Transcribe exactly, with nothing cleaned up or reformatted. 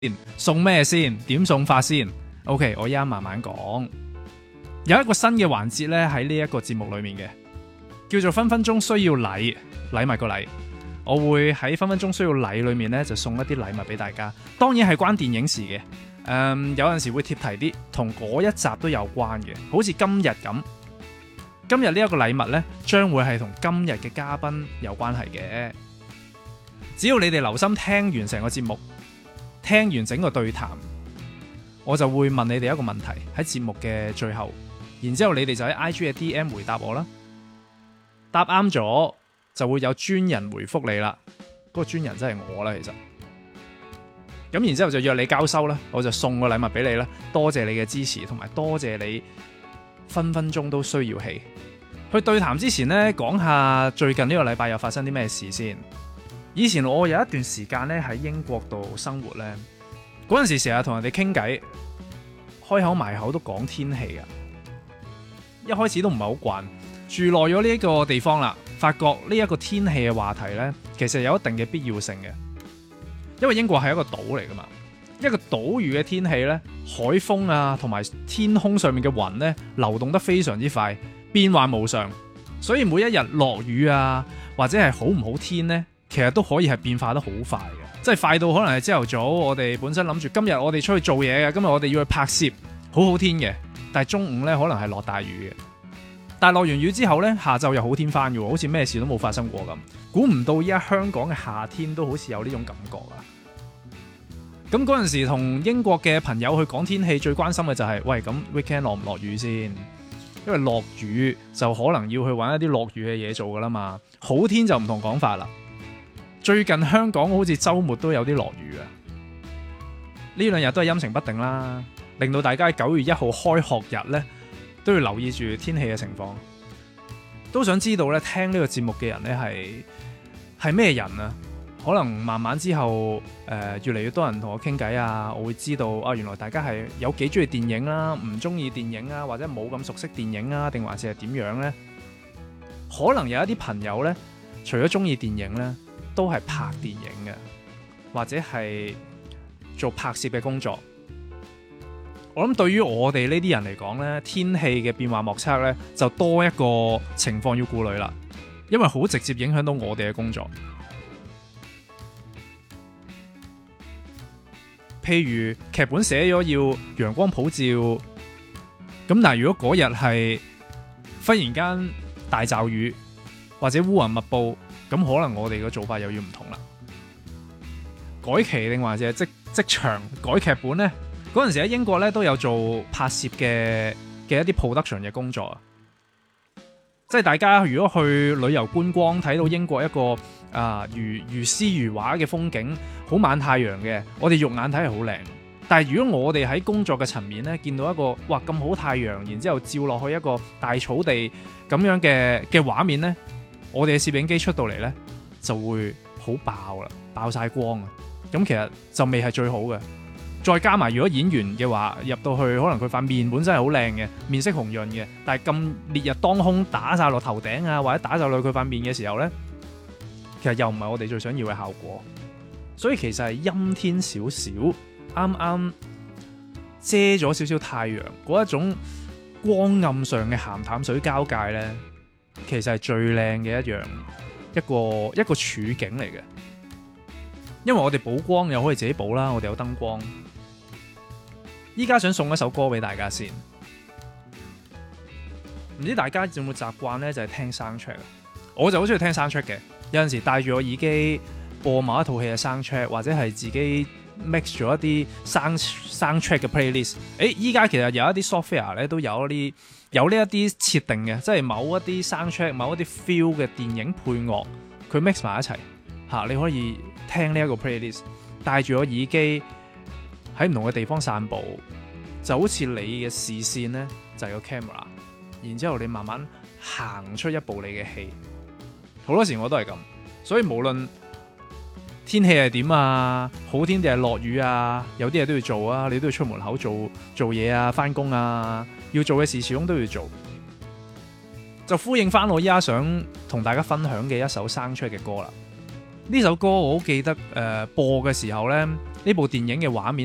送咩先？點送法先 ？OK， 我依家慢慢講。有一個新嘅環節咧喺呢一個節目裏面嘅，叫做分分鐘需要禮，禮物個禮。我會喺分分鐘需要禮裏面咧就送一啲禮物俾大家，當然係關電影事嘅。誒、嗯，有陣時會貼題啲，同嗰一集都有關嘅，好似今日咁。今日呢一個禮物咧，將會係同今日嘅嘉賓有關係嘅。只要你哋留心聽完成個節目，聽完整個對談，我就會問你哋一個問題喺節目嘅最後，然之後你哋就喺 I G 嘅 D M 回答我啦。答啱咗就會有專人回覆你啦。嗰個專人真係我啦，其實。咁然之後就約你交收啦，我就送個禮物俾你啦。多謝你嘅支持，同埋多謝你分分鐘都需要氣。去對談之前呢，講下最近呢個禮拜又發生啲咩事先。以前我有一段時間咧喺英國度生活咧，嗰陣時成日同人哋傾偈，開口埋口都講天氣㗎。一開始都唔係好慣，住耐咗呢一個地方啦，發覺呢一個天氣嘅話題咧，其實有一定嘅必要性嘅。因為英國係一個島嚟㗎嘛，一個島嶼嘅天氣咧，海風啊同埋天空上面嘅雲咧流動得非常之快，變幻無常，所以每一日落雨啊或者係好唔好天咧，其實都可以係變化得好快嘅，即係快到可能係朝頭早，我哋本身諗住今日我哋出去做嘢嘅，今日我哋要去拍攝，好好天嘅，但係中午咧可能係落大雨嘅，但係落完雨之後咧，下晝又好天翻嘅，好似咩事都冇發生過咁。估唔到依家香港嘅夏天都好似有呢種感覺啊！咁嗰陣時同英國嘅朋友去講天氣，最關心嘅就係、是，喂，咁 weekend 落唔落雨先？因為落雨就可能要去揾一啲落雨嘅嘢做噶啦嘛，好天就唔同講法啦。最近香港好似週末都有啲落雨啊，呢兩日都係陰晴不定啦，令到大家九月一號開學日咧都要留意住天氣嘅情況。都想知道咧，聽呢個節目嘅人咧係係咩人啊？可能慢慢之後，誒、呃、越嚟越多人同我傾偈啊，我會知道啊，原來大家係有幾中意電影啦，唔中意電影啊，或者冇咁熟悉電影啊，定還是係點樣呢？可能有一啲朋友呢，除咗中意電影呢，都係拍電影嘅，或者係做拍攝嘅工作。我諗對於我哋呢啲人嚟講呢，天氣嘅變化莫測呢，就多一個情況要顧慮啦，因為好直接影響到我哋嘅工作。譬如劇本寫咗要陽光普照，咁但係如果嗰日係忽然間大驟雨或者烏雲密佈，咁可能我哋嘅做法又要唔同啦。改期定還是即即場改劇本呢？嗰陣時喺英國咧都有做拍攝嘅嘅一啲 production 嘅工作啊，即係大家如果去旅遊觀光，睇到英國一個啊如如詩如畫嘅風景，好晚太陽嘅，我哋肉眼睇係好靚。但係如果我哋喺工作嘅層面咧，見到一個哇咁好太陽，然之後照落去一個大草地咁樣嘅嘅畫面咧，我哋嘅攝影機出到嚟咧就會好爆啦，爆晒光啊！咁其實就未係最好嘅。再加埋如果演員嘅話入到去，可能佢塊面本身係好靚嘅，面色紅潤嘅，但係咁烈日當空打晒落頭頂啊，或者打晒落佢塊面嘅時候呢，其實又唔係我哋最想要嘅效果。所以其實係陰天少少，啱啱遮咗少少太陽嗰一種光暗上嘅鹹淡水交界呢，其實係最靚嘅一樣一個一個處境嚟嘅。因為我哋補光又可以自己補啦，我哋有燈光。依家想送一首歌俾大家先，唔知大家有冇習慣呢？就係、是、聽 soundtrack。我就好中意聽 soundtrack 嘅，有陣時戴住我耳機播某一套戲嘅 soundtrack，或者係自己 mix 咗一啲 sound soundtrack 嘅 playlist。誒，依家其實有一啲 software 咧都有一啲有呢一啲設定嘅，即係某一啲 soundtrack、某一啲 feel 嘅電影配樂，佢 mix 埋一齊嚇，你可以聽呢一個 playlist， 戴住我耳機喺唔同嘅地方散步，就好似你嘅視線呢，就係個 camera， 然之後你慢慢行出一部你嘅戲。好多時我都係咁，所以無論天氣係點啊，好天定係落雨啊，有啲嘢都要做啊，你都要出門口做做嘢啊，翻工啊，要做嘅事始終都要做。就呼應翻我依家想同大家分享嘅一首生出嘅歌啦。呢首歌我好記得，誒、呃、播嘅時候呢， 呢部電影嘅畫面